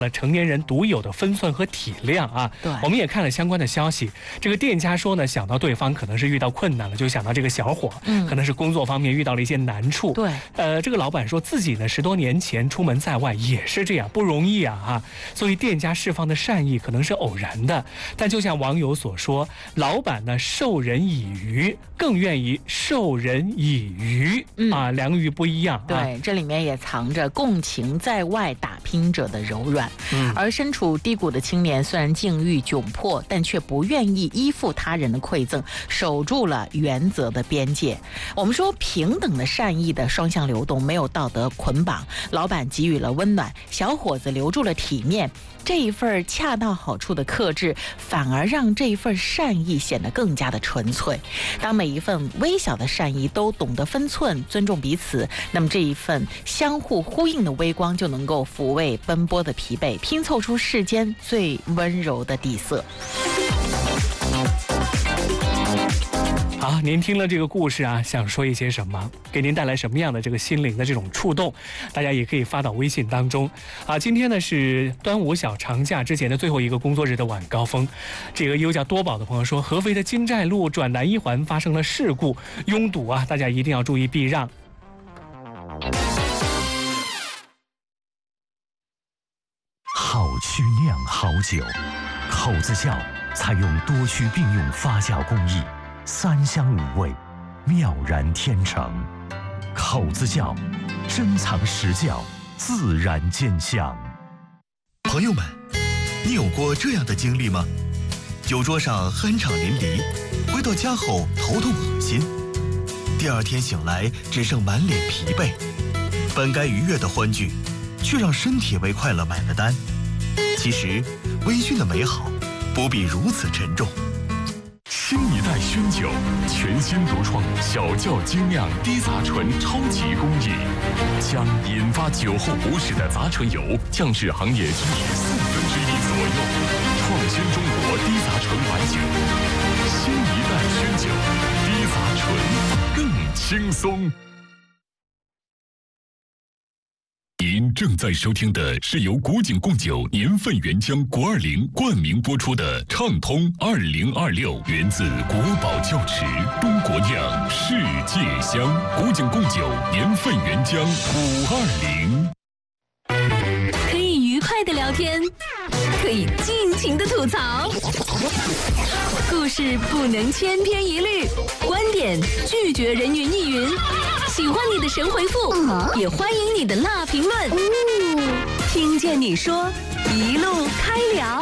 成年人独有的分寸和体谅啊。 对， 我们也看了相关的消息，这个店家说呢，想到对方可能是遇到困难了，就想到这个小伙，可能是工作方面遇到了一些难处。 对， 这个老板说自己呢10多年前出门在外也是这样，不容易啊所以店家释放的善意可能是偶然的，但就像网友所说，老板呢授人以鱼，更愿意授人以渔良莺不一样啊。 对，这里面也藏着共情在外打拼者的柔软。而身处低谷的青年虽然境遇窘迫，但却不愿意依附他人的馈赠，守住了原则的边界。我们说平等的善意的双向流动，没有道德捆绑，老板给予了温暖，小伙子留住了体面，这一份恰到好处的克制，反而让这一份善意显得更加的纯粹。当每一份微小的善意都懂得分寸，尊重彼此，那么这一份相互呼应的微光就能够抚慰奔波的疲惫，拼凑出世间最温柔的底色。 好，您听了这个故事啊，想说一些什么？给您带来什么样的这个心灵的这种触动？大家也可以发到微信当中啊。今天呢是端午小长假之前的最后一个工作日的晚高峰。这个又叫多宝的朋友说，合肥的金寨路转南一环发生了事故，拥堵啊，大家一定要注意避让。 好曲酿好酒，口子窖采用多区并用发酵工艺，3香5味，妙然天成。口子窖，珍藏实窖，自然见香。 朋友们，你有过这样的经历吗？酒桌上酣畅淋漓，回到家后头痛恶心，第2天醒来只剩满脸疲惫，本该愉悦的欢聚，却让身体为快乐买了单。其实，微醺的美好不必如此沉重。 新一代熏酒，全新独创小窖精酿低杂醇超级工艺，将引发酒后不适的杂醇油降至行业均值1/4左右，创新中国低杂醇白酒。新一代熏酒，低杂醇更轻松。您正在收听的是由古井贡酒年份原浆国20冠名播出的畅通2026，源自国宝窖池，中国酿，世界香。古井贡酒年份原浆520。 可以愉快的聊天，可以尽情的吐槽，故事不能千篇一律，观点拒绝人云亦云。喜欢你的神回复，也欢迎你的辣评论。听见你说，一路开聊。